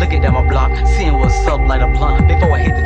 Looking down my block, seeing what's up like a blunt. Before I hit